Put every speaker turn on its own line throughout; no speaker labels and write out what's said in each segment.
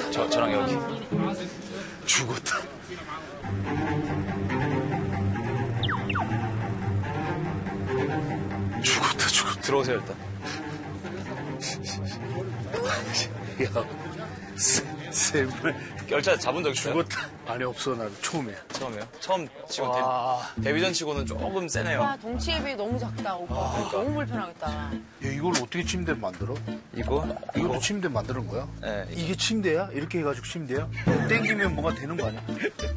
저랑 여기.
죽었다. 죽었다.
들어오세요, 일단.
야, 쌤을
열차 잡은 적 있어요?
죽었다. 아니, 없어. 난 처음이야.
처음이요? 처음 치고 데뷔전 치고는 조금 세네요.
오빠 덩치에 비해 너무 작다, 오빠. 너무 불편하겠다.
야, 이걸 어떻게 침대 만들어?
이것도
침대 만드는 거야?
네.
이게 침대야? 이렇게 해가지고 침대야? 땡기면 뭐가 되는 거 아니야?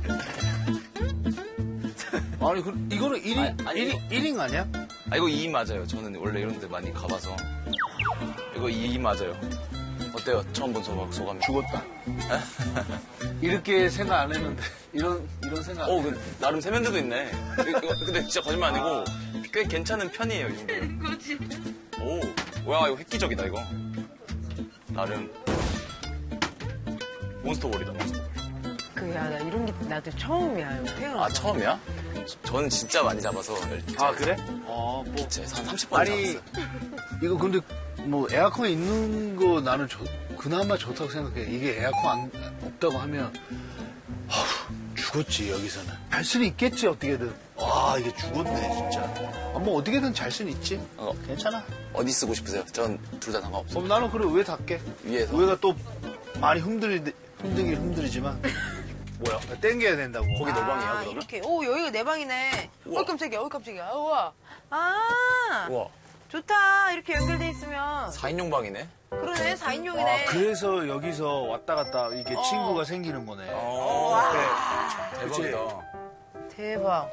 아니, 이거는 1인 아니야?
아, 이거 2인 맞아요. 저는 원래 이런 데 많이 가봐서. 이거 2인 맞아요. 어때요? 처음 본 소감이?
죽었다. 이렇게 생각 안 했는데. 이런 생각 안 했는데.
나름 세면대도 있네. 근데 진짜 거짓말 아니고 꽤 괜찮은 편이에요, 이 정도면.
그렇지.
오, 와, 이거 획기적이다, 이거. 나름. 몬스터볼이다, 몬스터볼.
야, 나 이런 게 나도 처음이야, 이거 태어나서.
아, 처음이야? 저는 진짜 많이 잡아서.
아, 그래?
기체 한 30번
아니,
잡았어요.
이거 근데 뭐 에어컨 있는 거 나는 그나마 좋다고 생각해. 이게 에어컨 없다고 하면 죽었지 여기서는. 잘 수는 있겠지 어떻게든. 와 이게 죽었네 진짜. 뭐 어떻게든 잘 수는 있지. 괜찮아.
어디 쓰고 싶으세요? 전 둘 다 상관없어요.
그럼 나는 그래 왜 닿게?
위에서.
위에가 또 많이 힘들긴 힘들지만 뭐야? 땡겨야 된다고.
거기 내 방이야, 그러면?
이렇게. 오, 여기가 내 방이네.
우와.
깜짝이야, 깜짝이야. 우와.
우와,
좋다. 이렇게 연결돼 있으면.
4인용 방이네?
그러네, 4인용이네.
그래서 여기서 왔다 갔다 이게 친구가 생기는 거네.
대박이다.
대박.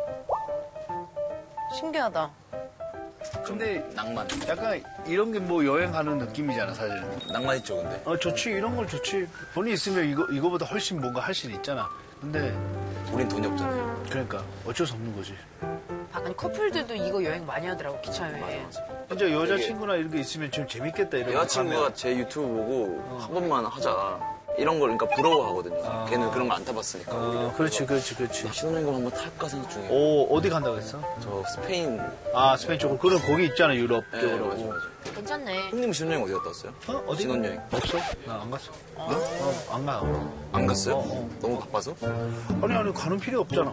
신기하다.
근데
낭만.
약간 이런 게 뭐 여행하는 느낌이잖아 사실은.
낭만 있죠, 근데?
좋지 이런 걸 좋지. 돈이 있으면 이거보다 훨씬 뭔가 할 수는 있잖아. 근데
우린 돈이 없잖아요.
그러니까 어쩔 수 없는 거지.
아니, 커플들도 이거 여행 많이 하더라고, 기차 여행.
진짜 여자친구나 이런 게 있으면 좀 재밌겠다 이런 거
여자친구가
가면.
제 유튜브 보고 한 번만 하자. 이런 걸 그러니까 부러워하거든요. 걔는 그런 거 안 타봤으니까.
그렇지.
신혼여행 한번 탈까 생각 중이에요.
어디 간다고 했어?
저 스페인.
스페인 쪽으로. 그럼 거기 있잖아 유럽
네,
쪽으로.
맞아.
괜찮네.
형님 신혼여행 어디 갔다 왔어요?
어디?
신혼여행.
없어? 나 안 갔어. 안 가.
안 갔어요? 너무 바빠서?
아니 가는 필요 없잖아.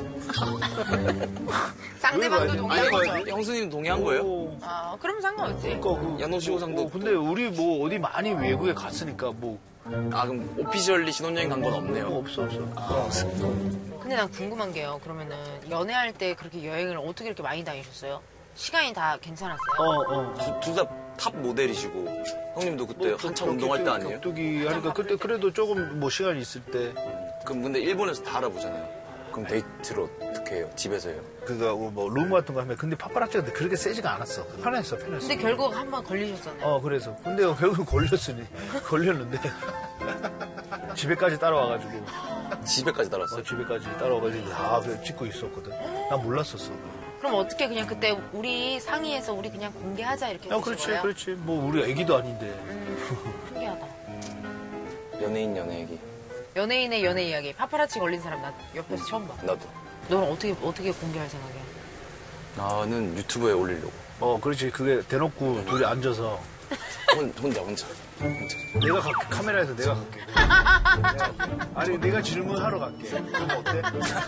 상대방도
왜
동의하죠.
형수님 동의한 거예요?
그럼 상관없지.
야노시오상도.
근데 우리 뭐 어디 많이 외국에 갔으니까 뭐.
그럼 오피셜리 신혼여행 간 건 없네요.
없어.
근데 난 궁금한 게요. 그러면은 연애할 때 그렇게 여행을 어떻게 이렇게 많이 다니셨어요? 시간이 다 괜찮았어요?
둘 다 탑 모델이시고 형님도 그때 한참 운동할 때 아니에요?
격투기 하니까 그때 그래도 조금 뭐 시간이 있을 때.
그럼 근데 일본에서 다 알아보잖아요. 그럼 데이트를 어떻게 해요? 집에서 해요?
그거 뭐 룸 같은 거 하면 근데 파파라치가 그렇게 세지가 않았어. 편했어.
근데 결국 한 번 걸리셨잖아요.
그래서 근데 결국 걸렸는데 집에까지 따라와가지고.
집에까지 따라왔어요?
집에까지 따라와가지고 그래 찍고 있었거든. 난 몰랐었어.
그럼 어떻게 그냥 그때 우리 상의해서 우리 그냥 공개하자 이렇게 되신 거예요?
그렇지. 뭐 우리 애기도 아닌데.
신기하다.
연예인 연애 얘기.
연예인의 연애 이야기. 파파라치 걸린 사람 나 옆에서 처음 봐.
나도.
너는 어떻게 공개할 생각이야?
나는 유튜브에 올리려고.
그렇지. 그게 대놓고 둘이 앉아서.
혼자.
내가 카메라에서 내가 갈게. 아니 내가 질문하러 갈게. 그럼 어때?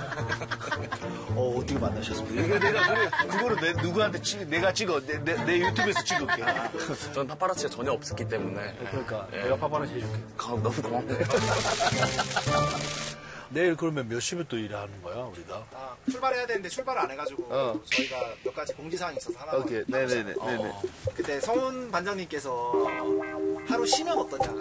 어떻게 만나셨습니까? 이게 그거를 누구한테 내가 찍어. 내 유튜브에서 찍을게.
전 파파라치가 전혀 없었기 때문에.
그러니까 내가 파파라치 해줄게.
너무 고마워요.
내일 그러면 몇 시부터 또 일하는 거야 우리가?
출발해야 되는데 출발을 안 해가지고 저희가 몇 가지 공지사항이 있어서 하나.
오케이. 네네네.
그때 성훈 반장님께서 하루 쉬면 어떠냐.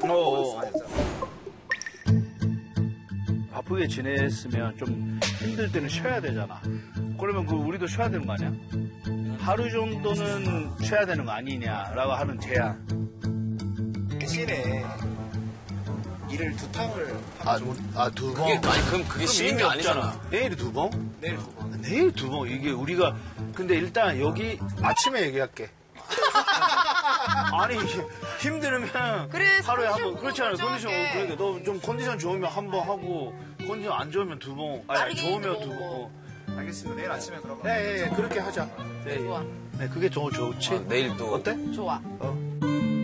바쁘게 지냈으면 좀 힘들 때는 쉬어야 되잖아. 그러면 우리도 쉬어야 되는 거 아니야? 하루 정도는 쉬어야 되는 거 아니냐라고 하는 제안.
대신에 일을 2탕을
두 번?
그럼 그게 쉬는 게 아니잖아.
내일 2번?
내일 2번.
내일 2번. 이게 우리가 근데 일단 여기 아침에 얘기할게. 아니 힘들면
그래,
하루에 한
컨디션
번. 그렇지 않아?
보고
컨디션
정확해.
그러니까 너 좀 컨디션 좋으면 한 번 하고 컨디션 안 좋으면 2번. 아니
빠르게
좋으면
해도
2번.
알겠습니다. 내일 아침에 그러면.
네, 그렇게 하자.
좋아.
네, 그게 더 좋지.
내일 또.
어때?
좋아.